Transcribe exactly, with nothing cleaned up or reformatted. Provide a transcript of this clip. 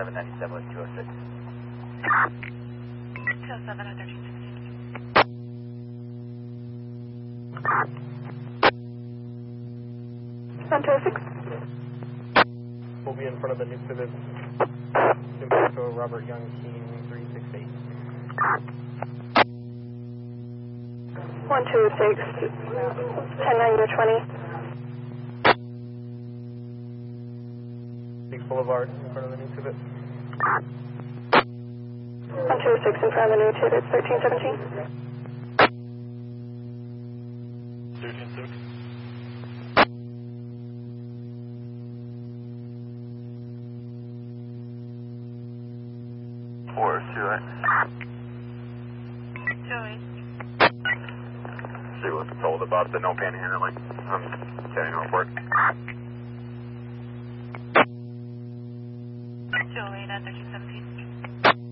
eleven ninety-seven with two oh six. two oh seven or thirteen sixteen. On two oh six. We'll be in front of the new Civic. Simcoe Robert Young Keene three six eight. one two six. ten nine twenty. Six Boulevard in front of the new Civic. one two six in front of the new Civic, thirteen seventeen. thirteen six. Four two eight. two oh eight. See what's told about the no panhandling. I'm carrying a report. two oh eight at thirteen seventeen.